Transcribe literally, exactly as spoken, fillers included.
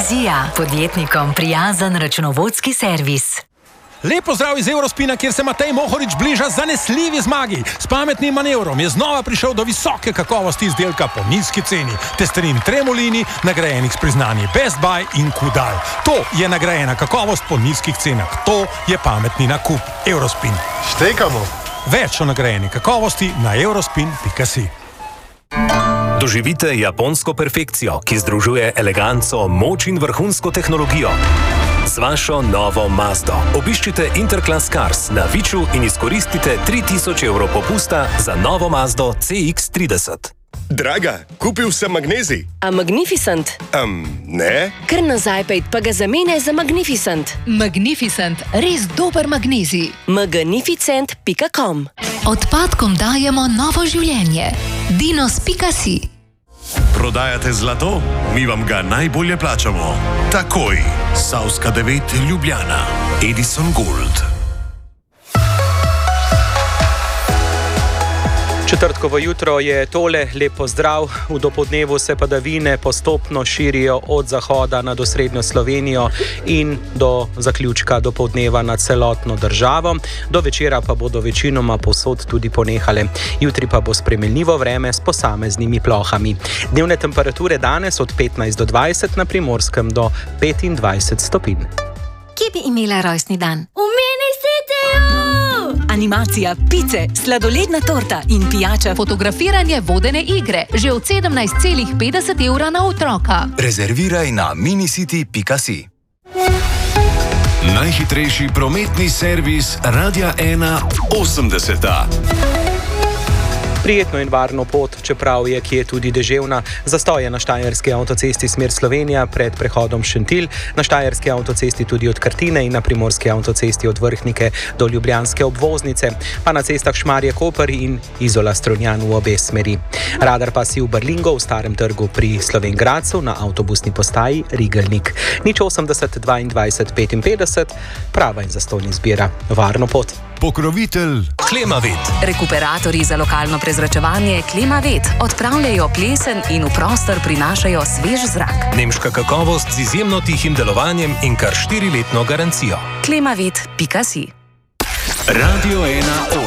Vizija, podjetnikom prijazen računovodski servis. Lep pozdrav iz Eurospina, kjer se Matej Mohorič bliža zanesljivi zmagi. S pametnim manevrom je znova prišel do visoke kakovosti izdelka po nizki ceni. Testerin Tremolini, nagrajenih s priznanji Best Buy in Kudal. To je nagrajena kakovost po nizkih cenah. To je pametni nakup. Eurospin. Štekamo. Več o nagrajeni kakovosti na eurospin pika si. Doživite japonsko perfekcijo, ki združuje eleganco, moč in vrhunsko tehnologijo. Z vašo novo Mazdo obiščite Interclass Cars na Viču in izkoristite tri tisoč evrov popusta za novo Mazdo C X trideset. Draga, kupil sem magnezij. A Magnificent? Um, ne. Kar nazaj pejt pa ga zamenjaj za Magnificent. Magnificent, res dober magnezij. magnificent pika com. Odpadkom dajemo novo življenje. dinos pika si. Prodajate zlato? Mi vam ga najbolje plačamo. Takoj. Savska devet Ljubljana. Edison Gold. Četrtkovo jutro je tole, lep pozdrav. V dopoldnevu se padavine postopno širijo od zahoda nad osrednjo Slovenijo in do zaključka dopoldneva na celotno državo. Do večera pa bodo večinoma povsod tudi ponehale. Jutri pa bo spremenljivo vreme s posameznimi plohami. Dnevne temperature danes od petnajst do dvajset, na Primorskem do petindvajset stopinj. Kje bi imela rojstni dan? V mini sitiju! Animacija, pice, sladoledna torta in pijača. Fotografiranje vodene igre, že od sedemnajst celih petdeset evra na otroka. Rezerviraj na minicity pika si. Najhitrejši prometni servis Radia ena osemdeseta. Prijetno in varno pot, čeprav je kje tudi deževna. Zastoj je na štajerski avtocesti smer Slovenija pred prehodom Šentilj, na štajerski avtocesti tudi od Krtine in na primorski avtocesti od Vrhnike do ljubljanske obvoznice, pa na cestah Šmarje-Koper in Izola-Strunjan v obe smeri. Radar pa si v Brlingo v Starem trgu pri Slovenj Gradcu na avtobusni postaji Rigelnik. Nič osemdeset dvaindvajset petinpetdeset, prava in zastonj izbira. Varno pot. Pokrovitelj Klimavet. Rekuperatorji za lokalno prezračevanje Klimavet odpravljajo plesen in v prostor prinašajo svež zrak. Nemška kakovost z izjemno tihim delovanjem in kar štiriletno garancijo. klimavet pika si. Radio ena